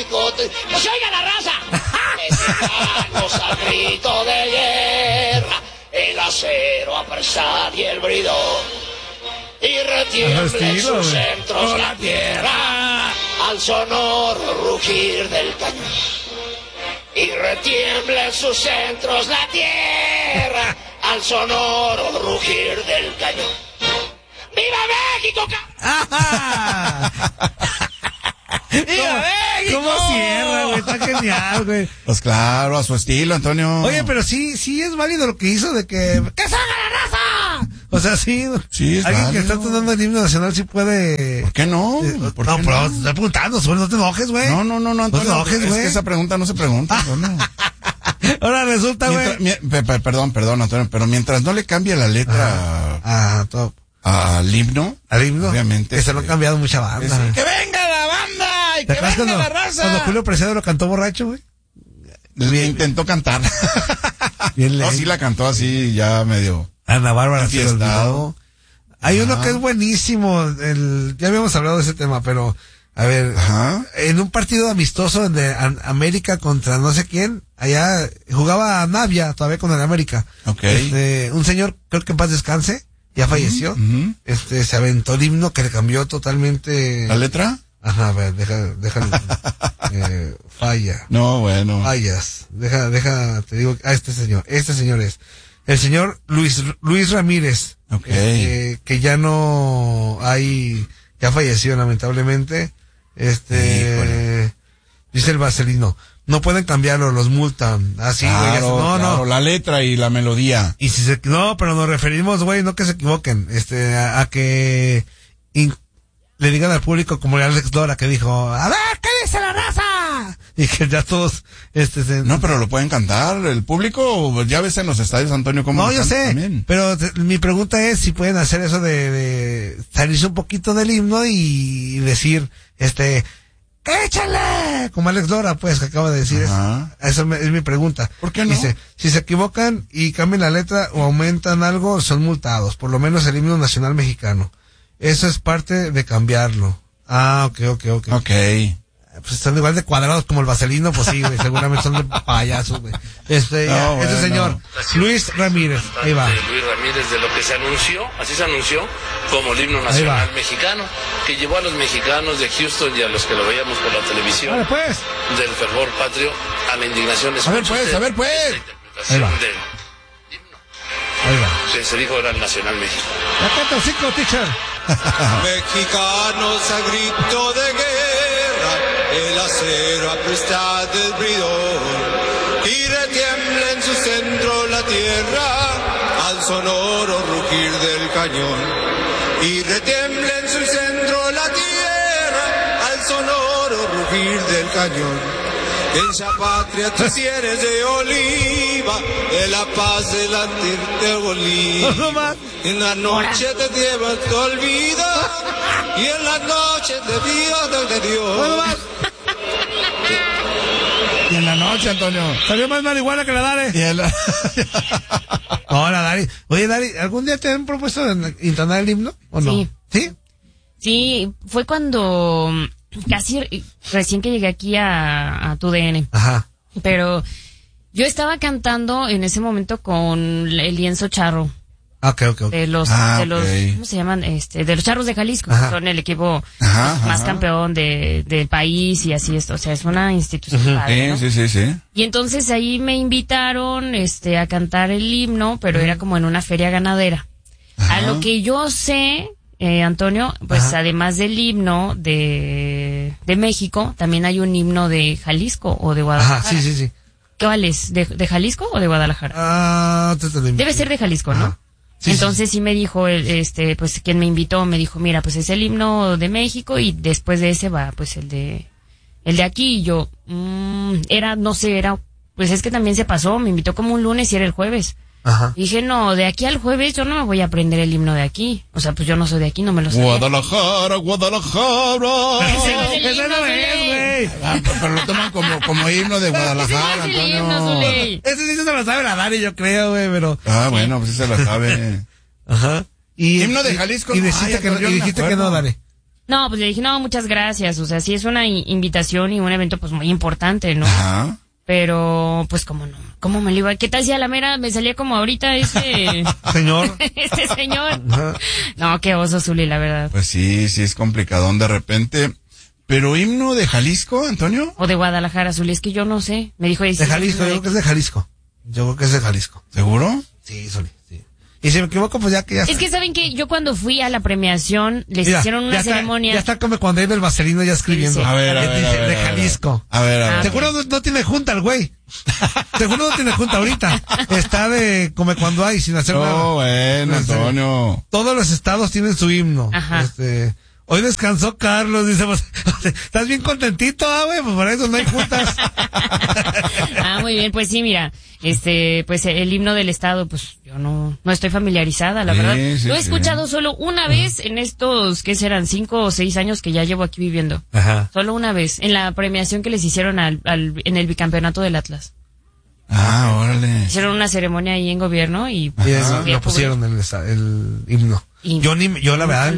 México. ¡Que se oiga la raza! Mexicanos al grito de guerra, el acero apresar y el bridón. Y retiemble en sus centros la tierra, al sonoro rugir del cañón. Y retiemble en sus centros la tierra, al sonoro rugir del cañón. ¡Viva México! ¡Viva México! ¿Cómo cierra, güey? Está genial, güey. Pues claro, a su estilo, Antonio. Oye, pero sí es válido lo que hizo de que salga la raza! O sea, sí es alguien válido. que está sonando el himno nacional sí puede... ¿Por qué no? ¿Por qué pero te estoy preguntando, no te enojes, güey. No, Antonio, no te enojes, es güey. que esa pregunta no se pregunta, Antonio. Ahora resulta, güey. Perdón, Antonio, pero mientras no le cambie la letra al himno, obviamente. Que se lo han cambiado mucha banda. Sí. ¡Que venga la banda! ¡Y que venga la raza! Cuando Julio Preciado lo cantó borracho, güey. Intentó cantar. No, sí la cantó así, ya medio. Ana Bárbara se lo enfiestado. olvidó. Hay uno que es buenísimo. Ya habíamos hablado de ese tema, pero a ver, en un partido amistoso de América contra no sé quién, allá jugaba Navia todavía con el América. Okay. Un señor, creo que en paz descanse, ya falleció. Se aventó el himno que le cambió totalmente. ¿La letra? Ajá, a ver, deja falla. No, bueno. Fallas. Deja, te digo, este señor es el señor Luis Ramírez. Okay. Que ya no hay, ya falleció lamentablemente. Dice el Vaselino, no pueden cambiarlo, los multan. Así, claro, güey, no. La letra y la melodía. Y no, pero nos referimos, güey, no que se equivoquen, a que le digan al público como Alex Lora que dijo, a ver, ¿qué dice la raza? Y que ya todos, No, pero lo pueden cantar, el público, ya ves en los estadios, Antonio, cómo no, yo sé, también. Pero mi pregunta es si pueden hacer eso de salirse un poquito del himno y decir, ¡échale! Como Alex Lora, pues, que acaba de decir eso. Esa es mi pregunta. ¿Por qué no? Dice, si se equivocan y cambian la letra o aumentan algo, son multados, por lo menos el himno nacional mexicano. Eso es parte de cambiarlo. Ok. Pues están igual de cuadrados como el Vaselino, pues sí, güey, seguramente son de payasos, güey. Señor, Luis Ramírez, ahí va. Luis Ramírez, de lo que se anunció, así se anunció, como el himno nacional mexicano, que llevó a los mexicanos de Houston y a los que lo veíamos por la televisión, vale, pues, del fervor patrio a la indignación. A ver, pues. Esta Ahí va. del himno. Ahí va. Que se dijo era el nacional mexicano. La canta 5, teacher. Mexicanos a grito de guerra, el acero apresta del bridón, y retiembla en su centro la tierra, al sonoro rugir del cañón. Y retiembla en su centro la tierra, al sonoro rugir del cañón. En esa patria tú si eres de oliva, de la paz de latir de Bolívar. En la noche te llevas tu olvido, y en la noche te Dios. Y en la noche, Antonio. Salió más marihuana que la Dari. Hola, Dari. Oye, Dari, ¿algún día te han propuesto entonar el himno o no? Sí. Sí, fue cuando casi recién que llegué aquí a tu DN. Ajá. Pero yo estaba cantando en ese momento con el lienzo charro. Ok. De los, ¿cómo se llaman? De los Charros de Jalisco. Ajá. Son el equipo más campeón del país y así esto. O sea, es una institución padre, ¿no? Sí. Y entonces ahí me invitaron, a cantar el himno, pero era como en una feria ganadera. A lo que yo sé, Antonio, pues además del himno de México, también hay un himno de Jalisco o de Guadalajara. Ajá, sí. ¿Cuál es? ¿De Jalisco o de Guadalajara? Debe ser de Jalisco, ¿no? Sí, entonces sí me dijo, pues quien me invitó me dijo, mira, pues es el himno de México y después de ese va, pues el de aquí. Y yo, pues es que también se pasó, me invitó como un lunes y era el jueves. Ajá. Y dije, no, de aquí al jueves yo no me voy a aprender el himno de aquí. O sea, pues yo no soy de aquí, no me lo sé. Guadalajara. Ese no es, güey. Pero lo toman como himno de Guadalajara, Antonio. Ese sí se lo sabe la Dari, yo creo, güey, pero... Bueno, pues sí se lo sabe. Ajá. Himno de Jalisco. Y dijiste que no, Dari. No, pues le dije, no, muchas gracias. O sea, sí es una invitación y un evento pues muy importante, ¿no? Ajá. Pero, pues, ¿cómo no? ¿Cómo me lo iba? ¿Qué tal si a la mera me salía como ahorita señor? este señor. No, qué oso, Zuli, la verdad. Pues sí es complicadón de repente. ¿Pero himno de Jalisco, Antonio? O de Guadalajara, Zuli, es que yo no sé. Me dijo... De Jalisco, yo creo que es de Jalisco. Yo creo que es de Jalisco. ¿Seguro? Sí, Zuli, sí. Y si me equivoco, pues ya que ya está. Es que saben que yo cuando fui a la premiación les hicieron una ceremonia. Ya está como cuando iba el vaselino ya escribiendo. A ver, de Jalisco. A ver. Seguro no tiene junta el güey. Seguro no tiene junta ahorita. Está de come cuando hay sin hacer nada. Oh, bueno, Antonio. Todos los estados tienen su himno. Ajá. Hoy descansó Carlos, dice, pues, estás bien contentito, güey, pues por eso no hay juntas. Muy bien, pues sí, mira, pues el himno del estado, pues yo no estoy familiarizada, la verdad. Lo he escuchado solo una vez en estos, ¿qué serán? 5 o 6 años que ya llevo aquí viviendo. Ajá. Solo una vez, en la premiación que les hicieron en el bicampeonato del Atlas. Órale. Hicieron una ceremonia ahí en gobierno y lo pusieron el himno. Yo la verdad,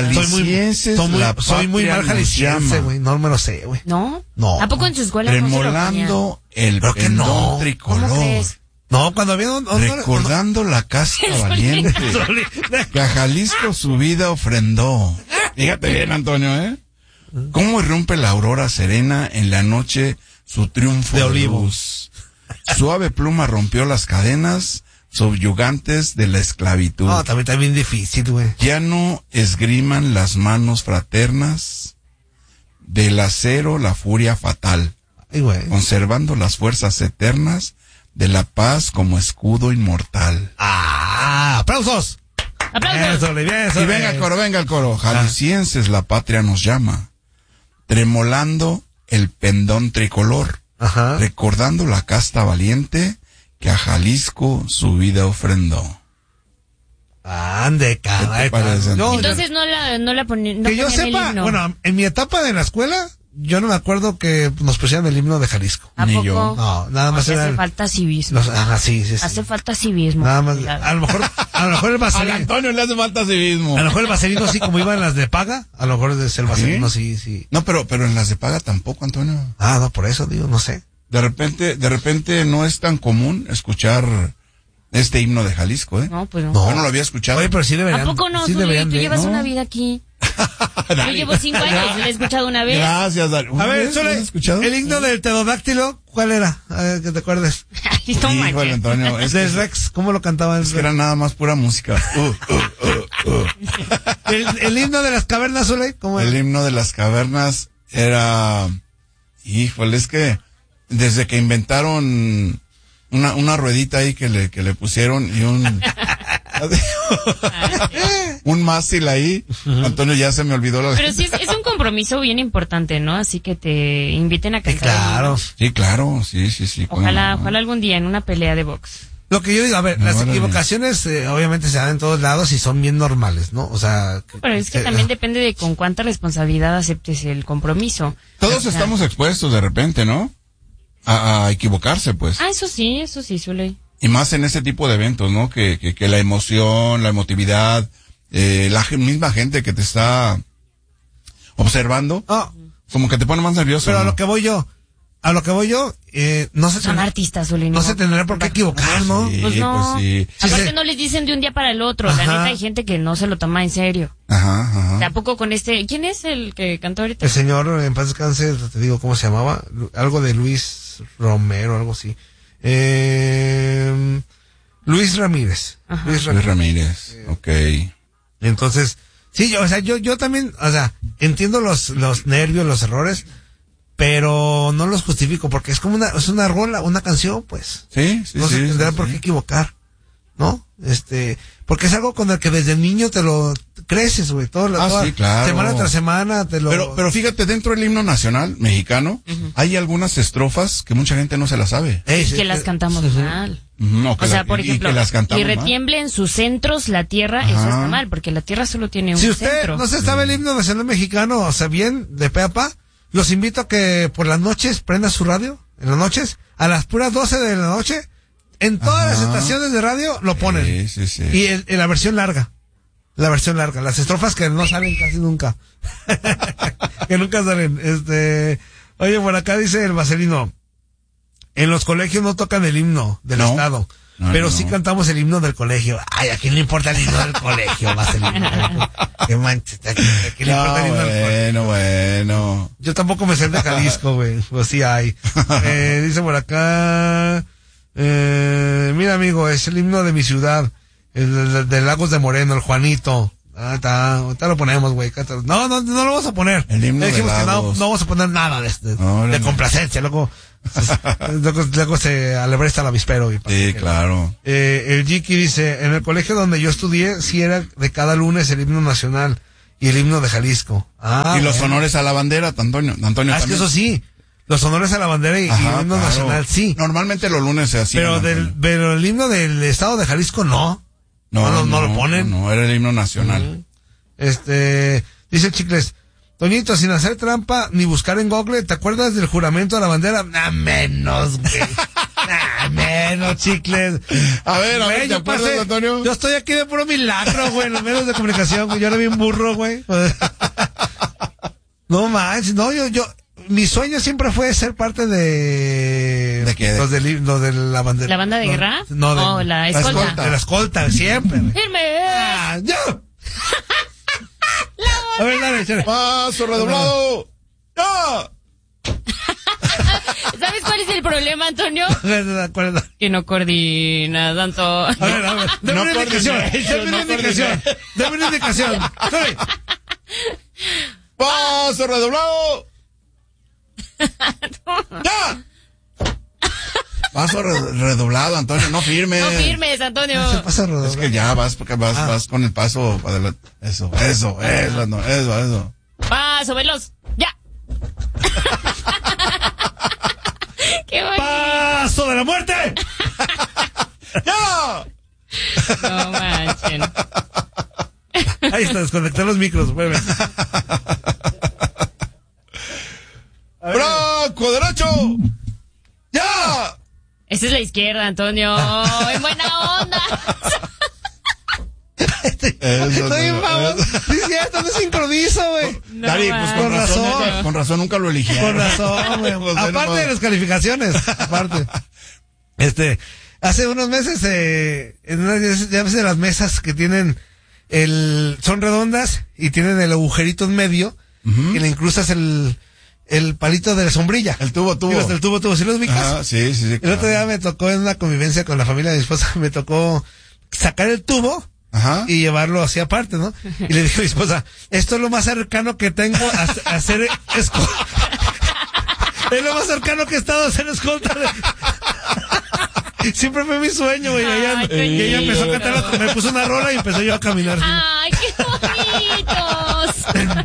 soy muy mal jalisciense, güey, no me lo sé, güey. ¿No? No. ¿A poco en su escuela Remolando el pendón tricolor. ¿Cómo crees? No, cuando había recordando la casta valiente que a Jalisco su vida ofrendó. Fíjate bien, Antonio, ¿eh? Cómo irrumpe la aurora serena en la noche su triunfo de luz. Suave pluma rompió las cadenas subyugantes de la esclavitud. No, también difícil, güey. Ya no esgriman las manos fraternas del acero la furia fatal. Ay, güey. Conservando las fuerzas eternas de la paz como escudo inmortal. ¡Aplausos! ¡Aplausos! Y venga el coro. Jaliscienses, la patria nos llama. Tremolando el pendón tricolor. Ajá. Recordando la casta valiente que a Jalisco su vida ofrendó. Ande, caray. Entonces no la ponían. Que yo sepa, bueno, en mi etapa de la escuela, yo no me acuerdo que nos pusieran el himno de Jalisco. ¿A Ni poco? yo. No, nada más hace falta civismo. Sí. Hace falta civismo. Nada más. A lo mejor el vaselino. A Antonio le hace falta civismo. A lo mejor el vaselino sí, como iban las de paga, a lo mejor es el vaselino sí. No, pero en las de paga tampoco, Antonio. No, por eso digo, no sé. De repente no es tan común escuchar este himno de Jalisco, ¿eh? No, pues no. Yo no lo había escuchado. Oye, pero sí deberían. ¿A poco no? Sí deberían tú llevas ¿no? una vida aquí. Yo llevo 5 años, lo he escuchado una vez. Gracias, Dani. A ver, ¿Lo has escuchado? el himno del pterodáctilo, ¿cuál era? A ver, que te acuerdes. Híjole, Antonio. Del Rex, ¿cómo lo cantaban? Es que era nada más pura música. El himno de las cavernas, Zule, ¿cómo era? El himno de las cavernas era... Híjole, es que desde que inventaron una ruedita ahí que le pusieron y un mástil ahí, Antonio, ya se me olvidó Pero sí, es un compromiso bien importante, ¿no? Así que te inviten a cantar. Sí, claro. Sí. Ojalá algún día en una pelea de box. Lo que yo digo, a ver, las equivocaciones obviamente se dan en todos lados y son bien normales, ¿no? O sea... Pero es que también depende de con cuánta responsabilidad aceptes el compromiso. Todos estamos expuestos de repente, ¿no? A equivocarse, pues. Eso sí, Zule. Y más en ese tipo de eventos, ¿no? Que la emoción, la emotividad, la misma gente que te está observando, como que te pone más nervioso. Pero ¿no? a lo que voy yo, no se son artistas, Zule. No se tendrá por qué equivocar, ¿no? Sí, pues no. Pues sí. Aparte no les dicen de un día para el otro. La neta hay gente que no se lo toma en serio. Ajá. Tampoco con ¿quién es el que cantó ahorita? El señor, en paz descanse, te digo cómo se llamaba, algo de Luis Romero, algo así. Luis Ramírez. Luis Ramírez, ok. Entonces, sí, yo también, entiendo los nervios, los errores, pero no los justifico porque es como es una rola, una canción, pues. Sí. No se tendrá por qué equivocar, ¿no? Porque es algo con el que desde niño te lo creces, güey, sí, claro. Semana tras semana te lo... Pero fíjate, dentro del himno nacional mexicano, hay algunas estrofas que mucha gente no se las sabe. Que las cantamos mal. O sea, por ejemplo, y retiemble en sus centros la tierra, eso está mal, porque la tierra solo tiene un centro. Si usted no se sabe el himno nacional mexicano, o sea, bien, de pe a pa, los invito a que por las noches prenda su radio, en las noches, a las puras 12 de la noche, en todas las estaciones de radio lo ponen. Sí. Y en la versión larga. La versión larga, las estrofas que no salen casi nunca. Que nunca salen. Oye, por acá dice el Vaselino, en los colegios no tocan el himno del Estado, pero sí cantamos el himno del colegio. Ay, ¿a quién le importa el himno del colegio, Vaselino? Qué manches, ¿a quién le importa el himno del colegio? Bueno. Yo tampoco me sé el de Jalisco, güey. Pues sí hay. Dice por acá, mira, amigo, es el himno de mi ciudad. El de Lagos de Moreno, el Juanito. Ahorita lo ponemos, güey. No lo vamos a poner. El himno dijimos de que Lagos. no vamos a poner nada de complacencia. Luego se alebresta el avispero. Sí, claro. El Jiki dice, en el colegio donde yo estudié, sí era de cada lunes el himno nacional y el himno de Jalisco. Y los honores a la bandera, Antonio. Es que eso sí. Los honores a la bandera y el himno nacional, sí. Normalmente los lunes se hacían. Pero el himno del estado de Jalisco, no. No lo ponen. No, era el himno nacional. Dice Chicles, Toñito, sin hacer trampa ni buscar en Google, ¿te acuerdas del juramento a la bandera? Menos, güey. Menos, Chicles. A ver, ¿te acuerdas, Antonio? Yo estoy aquí de puro milagro, güey, en los medios de comunicación, güey. Yo era bien burro, güey. No manches, no, yo mi sueño siempre fue ser parte de... ¿De qué? Los de la bandera. ¿La banda de guerra? No, la escolta. De la escolta, siempre. ¡Firme! ¡Ya! A ver, dale, échale. ¡Paso redoblado! ¡Ya! ¿Sabes cuál es el problema, Antonio? ¿Cuál es? Que no coordinas, Antonio. A ver. Dame una indicación. Dame una indicación. ¡Paso redoblado! ¡Ya! Paso redoblado, Antonio, no firmes. No firmes, Antonio. Se pasa redoblado. Es que ya vas con el paso adelante. Eso. Paso veloz. Ya. ¡Qué bonito! ¡Paso de la muerte! ¡Ya! No manchen. Ahí está, desconecté los micros, güey. ¡Blanco, derecho! ¡Ya! Esa es la izquierda, Antonio. ¡En buena onda! Estoy en favor. Sí, es cierto, no sincronizo, güey. No, Dari, pues con razón nunca lo eligieron. Con razón, güey. Aparte de las calificaciones. Aparte. Hace unos meses, en una de las mesas que tienen son redondas y tienen el agujerito en medio, y le incrustas el palito de la sombrilla. El tubo. El tubo, ¿sí los ubicas? Sí. Claro. El otro día me tocó en una convivencia con la familia de mi esposa, me tocó sacar el tubo y llevarlo hacia aparte, ¿no? Y le dije a mi esposa, esto es lo más cercano que tengo a hacer escolta. Es lo más cercano que he estado a hacer escolta. Siempre fue mi sueño, güey. Y ella empezó a cantar, me puso una rola y empezó yo a caminar. ¡Ay, qué bonitos!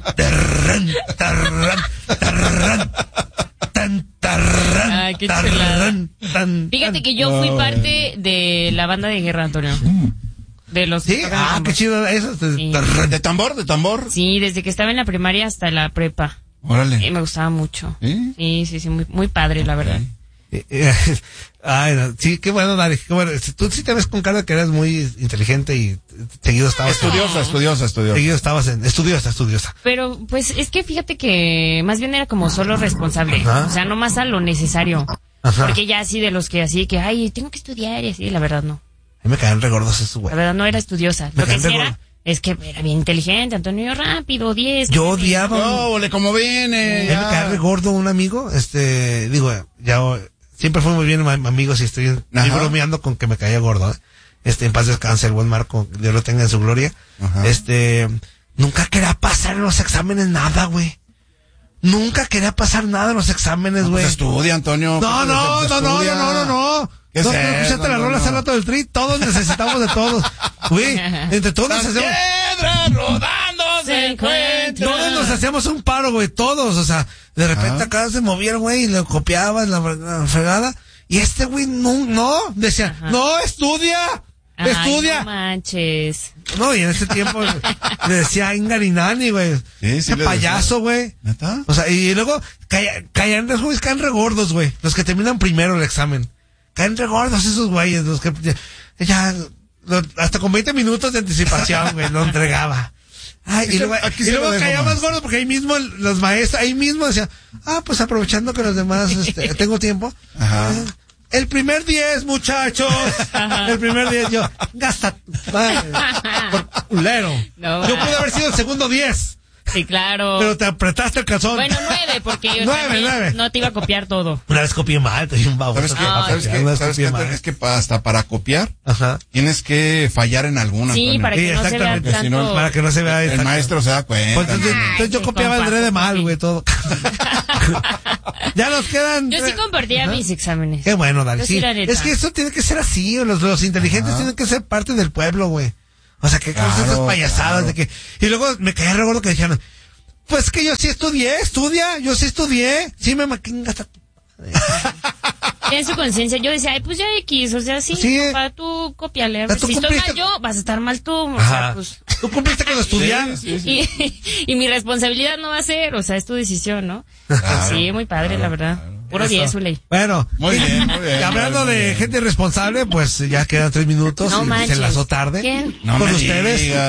Ay, qué chulada. Fíjate que yo fui parte de la banda de guerra, Antonio. De los ¿Sí? Qué chido eso. Sí. ¿De tambor? Sí, desde que estaba en la primaria hasta la prepa. Órale. Y me gustaba mucho. ¿Sí? Sí, muy, muy padre, la verdad. Ay, no, sí, qué bueno, Dari. Qué bueno. Tú sí te ves con cara de que eres muy inteligente y seguido estabas... Estudiosa. Seguido estabas estudiosa. Pero, pues, es que fíjate que más bien era como solo responsable. Ajá. O sea, no más a lo necesario. Ajá. Porque ya así de los que así que, ay, tengo que estudiar y así, la verdad no. A mí me caen regordos esos, güey. La verdad no era estudiosa. Lo que sí era, es que era bien inteligente, Antonio, rápido, 10. Yo odiaba... ¡Ole, cómo viene! A mí me cae regordo un amigo, siempre fuimos muy bien amigos y estoy bromeando con que me caía gordo, en paz descanse el buen Marco, Dios lo tenga en su gloria. Ajá. Nunca quería pasar en los exámenes nada, güey. Nunca quería pasar nada en los exámenes, güey. Pues estudia, Antonio. No. ¿No escuchaste la rola hace rato del Tri? Todos necesitamos de todos. Güey, entre todos nos hacemos... piedras rodando se encuentran. Todos nos hacíamos un paro, güey, todos. O sea, de repente acá se movieron, güey, y le copiabas la fregada. Y este güey no, decía, no, estudia. No manches. No, y en ese tiempo le decía Ingarinani, güey. Sí, ese payaso, güey. ¿Neta? O sea, y luego caen re gordos, güey. Los que terminan primero el examen. Caen re gordos esos güeyes, los que ya hasta con 20 minutos de anticipación, güey, lo entregaba. Ay, y luego caía más gordo porque ahí mismo los maestros, ahí mismo decían, pues aprovechando que los demás, tengo tiempo. Ajá. El primer 10, muchachos. El primer 10, yo, gasta tu madre. Por culero. No, yo pude haber sido el segundo 10. Sí, claro. Pero te apretaste el calzón. Bueno, 9, porque yo 9. no te iba a copiar todo. Una vez copié mal, te di un baboso. ¿Sabes qué? Es que hasta para copiar, tienes que fallar en alguna. Sí, para que no se vea tanto. Si no, para que no se vea. El maestro se da cuenta. Pues entonces yo copiaba el de mal, güey, todo. Ya nos quedan. Yo sí compartía mis exámenes. Qué bueno, Dale. Sí. Es que eso tiene que ser así. Los inteligentes tienen que ser parte del pueblo, güey. O sea, que causan esas payasadas de que... Y luego me caía recuerdo que dijeron, pues que yo sí estudié, yo sí estudié. Sí me maquinga hasta... En su conciencia, yo decía, pues ya X, o sea, sí, papá, tú cópiale. Si estoy mal yo, vas a estar mal tú. O sea, pues... Tú cumpliste con estudiar. Sí. Y mi responsabilidad no va a ser, o sea, es tu decisión, ¿no? Claro, sí, muy padre, la verdad. Puro 10, Zuley. Bueno, muy bien. Hablando de gente irresponsable, pues ya quedan 3 minutos. No y manches. se enlazó tarde. ¿Quién? No con me ustedes. digas.